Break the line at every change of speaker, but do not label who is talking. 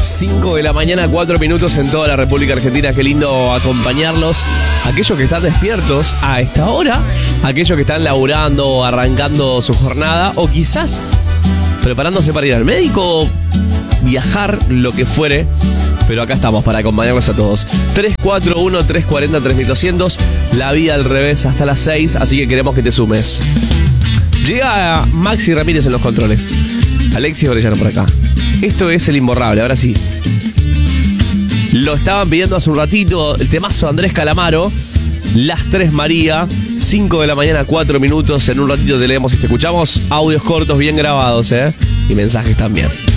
5 de la mañana, 4 minutos en toda la República Argentina. Qué lindo acompañarlos. Aquellos que están despiertos a esta hora, aquellos que están laburando, arrancando su jornada, o quizás preparándose para ir al médico, viajar, lo que fuere. Pero acá estamos para acompañarlos a todos. 341-340-3200. La vida al revés hasta las 6, así que queremos que te sumes. Llega Maxi Ramírez en los controles. Alexis Orellano por acá. Esto es El Imborrable, ahora sí. Lo estaban pidiendo hace un ratito, el temazo de Andrés Calamaro, Las Tres María, 5 de la mañana, 4 minutos. En un ratito te leemos y te escuchamos. Audios cortos bien grabados, y mensajes también.